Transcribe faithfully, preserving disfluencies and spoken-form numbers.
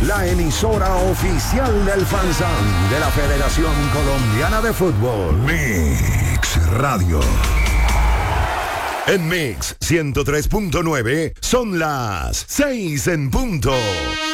la emisora oficial del FanZón de la Federación Colombiana de Fútbol. Mix Radio. En Mix ciento tres punto nueve son las seis en punto.